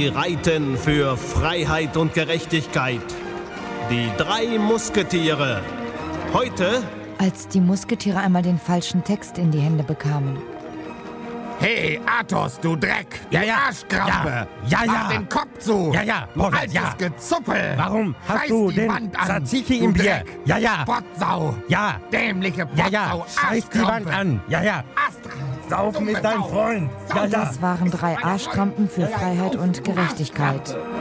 Sie reiten für Freiheit und Gerechtigkeit. Die 3 Musketiere. Heute... Als die Musketiere einmal den falschen Text in die Hände bekamen. Hey, Athos, du Dreck! Du Arschkrampe! Mach den Kopf zu! Du altes Gezuppel! Warum hast Scheiß du die den Wand an, Tzatziki du im Bier? Dreck. Potsau! Dämliche Potsau! Scheiß die Wand an! Saufen ist dein Freund! Das waren 3 Arschkrampen für Freiheit und Gerechtigkeit.